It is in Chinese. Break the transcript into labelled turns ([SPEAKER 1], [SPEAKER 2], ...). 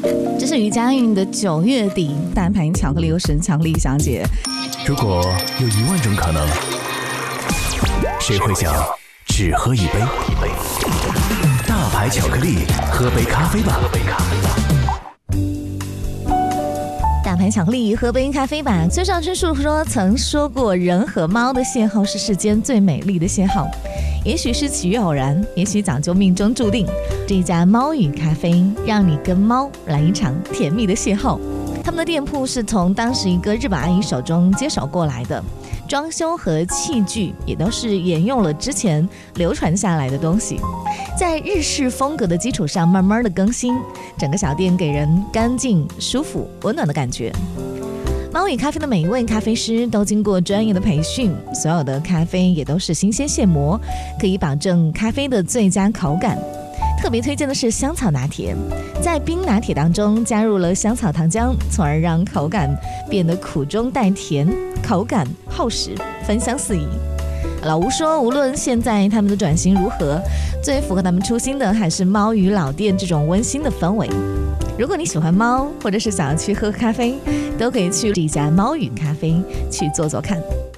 [SPEAKER 1] 这是余佳韵的9月底，大盘巧克力由沈巧克力小姐。
[SPEAKER 2] 如果有10000种可能，谁会想只喝一杯？大牌巧克力，喝杯咖啡吧。
[SPEAKER 1] 大牌巧克力，喝杯咖啡吧。村上春树曾说过，人和猫的邂逅是世间最美丽的邂逅。也许是起于偶然，也许早就命中注定。这一家猫语咖啡，让你跟猫来一场甜蜜的邂逅。他们的店铺是从当时一个日本阿姨手中接手过来的，装修和器具也都是沿用了之前流传下来的东西，在日式风格的基础上慢慢的更新，整个小店给人干净、舒服、温暖的感觉。猫语咖啡的每一位咖啡师都经过专业的培训，所有的咖啡也都是新鲜现磨，可以保证咖啡的最佳口感。特别推荐的是香草拿铁，在冰拿铁当中加入了香草糖浆，从而让口感变得苦中带甜，口感厚实，芬香四溢。老吴说，无论现在他们的转型如何，最符合他们初心的还是猫语老店这种温馨的氛围。如果你喜欢猫，或者是想要去喝咖啡，都可以去这家猫语咖啡去做做看。